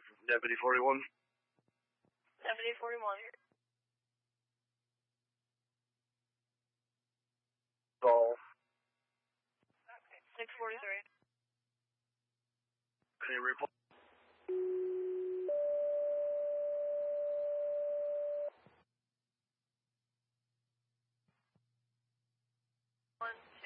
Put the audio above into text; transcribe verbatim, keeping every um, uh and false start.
Deputy forty-one. Deputy forty-one. Call. six forty-three. Can you report? One